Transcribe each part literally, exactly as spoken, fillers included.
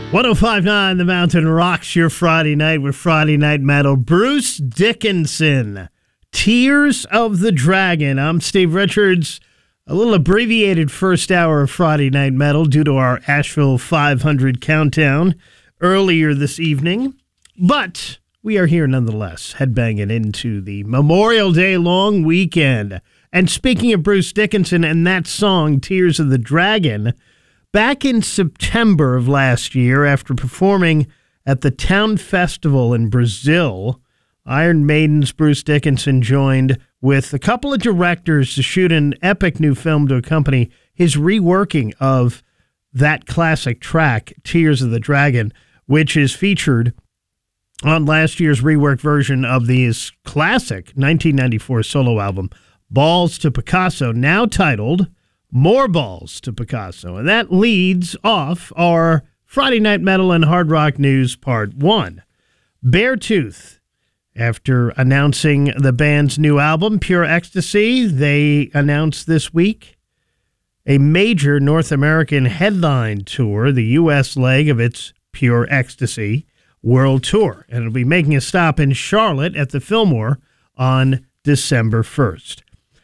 one oh five point nine The Mountain rocks your Friday night with Friday Night Metal. Bruce Dickinson, Tears of the Dragon. I'm Steve Richards. A little abbreviated first hour of Friday Night Metal due to our Asheville five hundred countdown earlier this evening. But we are here nonetheless, headbanging into the Memorial Day long weekend. And speaking of Bruce Dickinson and that song, Tears of the Dragon, back in September of last year, after performing at the Town Festival in Brazil, Iron Maiden's Bruce Dickinson joined with a couple of directors to shoot an epic new film to accompany his reworking of that classic track, Tears of the Dragon, which is featured on last year's reworked version of his classic nineteen ninety-four solo album, Balls to Picasso, now titled More Balls to Picasso. And that leads off our Friday Night Metal and Hard Rock News Part one. Beartooth, after announcing the band's new album, Pure Ecstasy, they announced this week a major North American headline tour, the U S leg of its Pure Ecstasy World Tour. And it'll be making a stop in Charlotte at the Fillmore on December first.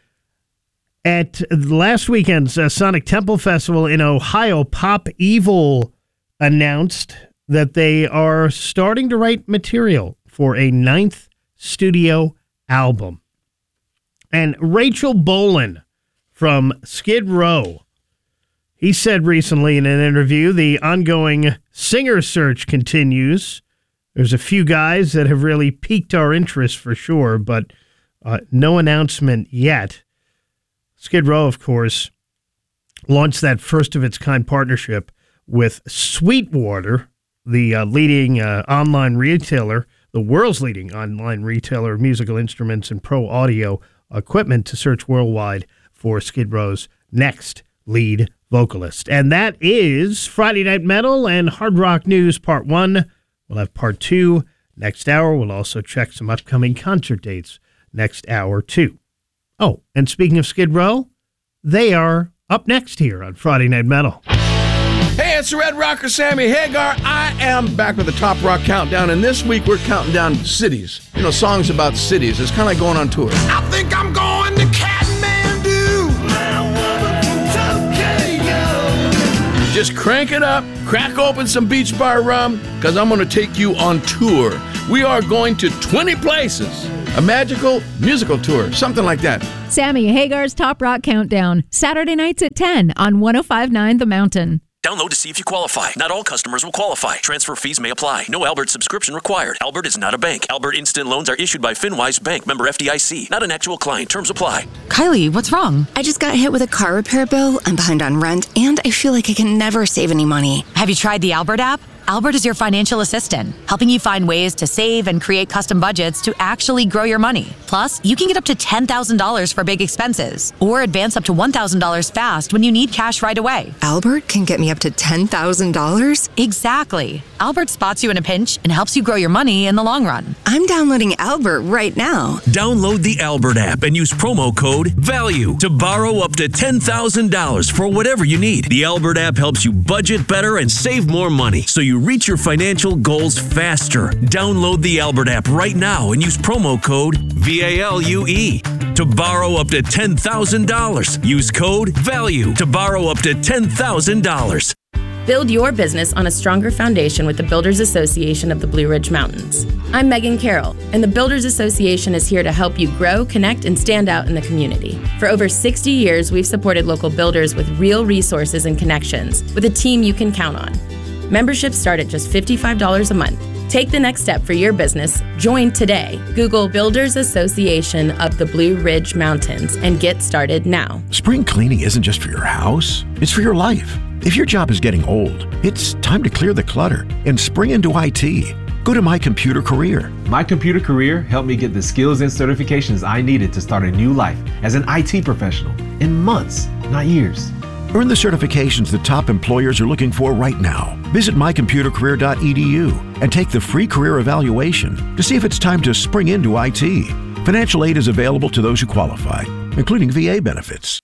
At last weekend's uh, Sonic Temple Festival in Ohio, Pop Evil announced that they are starting to write material for a ninth studio album. And Rachel Bolan from Skid Row, he said recently in an interview, the ongoing singer search continues. There's a few guys that have really piqued our interest for sure, but uh, no announcement yet. Skid Row, of course, launched that first-of-its-kind partnership with Sweetwater, the uh, leading uh, online retailer, the world's leading online retailer of musical instruments and pro audio equipment, to search worldwide for Skid Row's next lead vocalist. And that is Friday Night Metal and Hard Rock News Part one. We'll have Part two next hour. We'll also check some upcoming concert dates next hour, too. Oh, and speaking of Skid Row, they are up next here on Friday Night Metal. Hey, it's Red Rocker Sammy Hagar. I am back with the Top Rock Countdown, and this week we're counting down cities. You know, songs about cities. It's kind of like going on tour. I think I'm going to Kathmandu. Just crank it up, crack open some Beach Bar rum, because I'm going to take you on tour. We are going to twenty places. A magical musical tour, something like that. Sammy Hagar's Top Rock Countdown, Saturday nights at ten on one oh five point nine The Mountain. Download to see if you qualify. Not all customers will qualify. Transfer fees may apply. No Albert subscription required. Albert is not a bank. Albert Instant Loans are issued by FinWise Bank, member F D I C. Not an actual client. Terms apply. Kylie, what's wrong? I just got hit with a car repair bill. I'm behind on rent, and I feel like I can never save any money. Have you tried the Albert app? Albert is your financial assistant, helping you find ways to save and create custom budgets to actually grow your money. Plus, you can get up to ten thousand dollars for big expenses, or advance up to one thousand dollars fast when you need cash right away. Albert can get me up to ten thousand dollars? Exactly. Albert spots you in a pinch and helps you grow your money in the long run. I'm downloading Albert right now. Download the Albert app and use promo code VALUE to borrow up to ten thousand dollars for whatever you need. The Albert app helps you budget better and save more money, so you reach your financial goals faster. Download the Albert app right now and use promo code VALUE to borrow up to ten thousand dollars. Use code VALUE to borrow up to ten thousand dollars. Build your business on a stronger foundation with the Builders Association of the Blue Ridge Mountains. I'm Megan Carroll, and the Builders Association is here to help you grow, connect, and stand out in the community. For over sixty years, we've supported local builders with real resources and connections, with a team you can count on. Memberships start at just fifty-five dollars a month. Take the next step for your business. Join today. Google Builders Association of the Blue Ridge Mountains and get started now. Spring cleaning isn't just for your house, it's for your life. If your job is getting old, it's time to clear the clutter and spring into I T. Go to My Computer Career. My Computer Career helped me get the skills and certifications I needed to start a new life as an I T professional in months, not years. Earn the certifications the top employers are looking for right now. Visit my computer career dot e d u and take the free career evaluation to see if it's time to spring into I T. Financial aid is available to those who qualify, including V A benefits.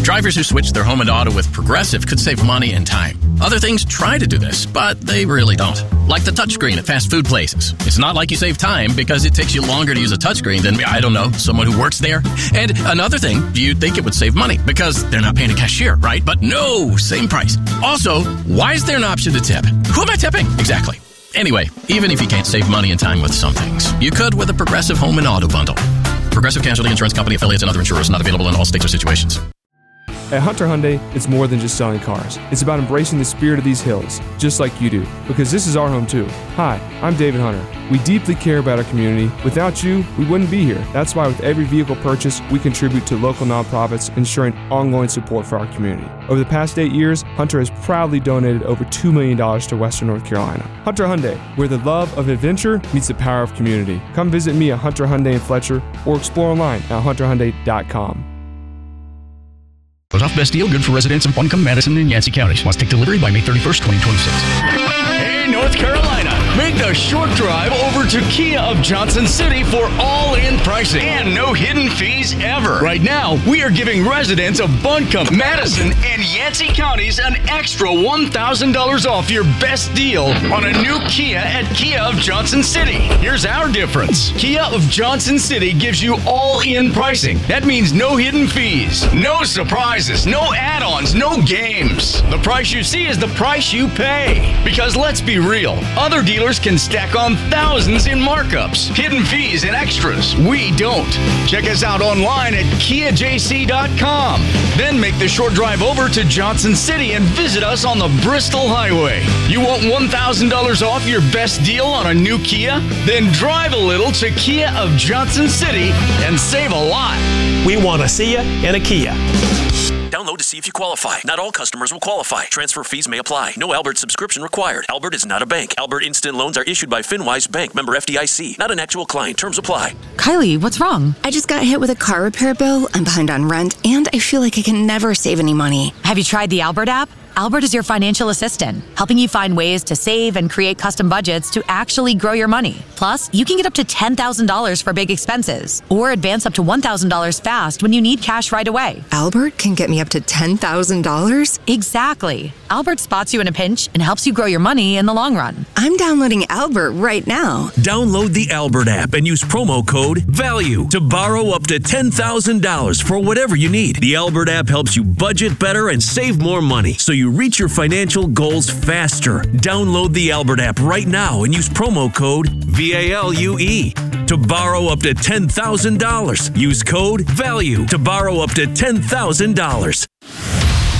Drivers who switch their home and auto with Progressive could save money and time. Other things try to do this, but they really don't. Like the touchscreen at fast food places. It's not like you save time because it takes you longer to use a touchscreen than, I don't know, someone who works there. And another thing, you'd think it would save money because they're not paying a cashier, right? But no, same price. Also, why is there an option to tip? Who am I tipping? Exactly. Anyway, even if you can't save money and time with some things, you could with a Progressive home and auto bundle. Progressive Casualty Insurance Company, affiliates, and other insurers not available in all states or situations. At Hunter Hyundai, it's more than just selling cars. It's about embracing the spirit of these hills, just like you do, because this is our home too. Hi, I'm David Hunter. We deeply care about our community. Without you, we wouldn't be here. That's why with every vehicle purchase, we contribute to local nonprofits, ensuring ongoing support for our community. Over the past eight years, Hunter has proudly donated over two million dollars to Western North Carolina. Hunter Hyundai, where the love of adventure meets the power of community. Come visit me at Hunter Hyundai in Fletcher or explore online at hunter hyundai dot com. The Tough Best Deal, good for residents of Buncombe, Madison, and Yancey counties. Must take delivery by May thirty-first, twenty twenty-six. Hey, North Carolina, make the short drive over to Kia of Johnson City for all-in pricing and no hidden fees ever. Right now, we are giving residents of Buncombe, Madison, and Yancey counties an extra one thousand dollars off your best deal on a new Kia at Kia of Johnson City. Here's our difference. Kia of Johnson City gives you all-in pricing. That means no hidden fees, no surprises, no add-ons, no games. The price you see is the price you pay. Because let's be real, other dealers can stack on thousands in markups, hidden fees, and extras. We don't. Check us out online at kia j c dot com. Then make the short drive over to Johnson City and visit us on the Bristol Highway. You want one thousand dollars off your best deal on a new Kia? Then drive a little to Kia of Johnson City and save a lot. We want to see you in a Kia. Download to see if you qualify. Not all customers will qualify. Transfer fees may apply. No Albert subscription required. Albert is not a bank. Albert Instant Loans are issued by FinWise Bank, member F D I C. Not an actual client. Terms apply. Kylie, what's wrong? I just got hit with a car repair bill. I'm behind on rent, and I feel like I can never save any money. Have you tried the Albert app? Albert is your financial assistant, helping you find ways to save and create custom budgets to actually grow your money. Plus, you can get up to ten thousand dollars for big expenses or advance up to one thousand dollars fast when you need cash right away. Albert can get me up to ten thousand dollars? Exactly. Albert spots you in a pinch and helps you grow your money in the long run. I'm downloading Albert right now. Download the Albert app and use promo code VALUE to borrow up to ten thousand dollars for whatever you need. The Albert app helps you budget better and save more money so you reach your financial goals faster. Download the Albert app right now and use promo code VALUE to borrow up to ten thousand dollars. Use code VALUE to borrow up to ten thousand dollars.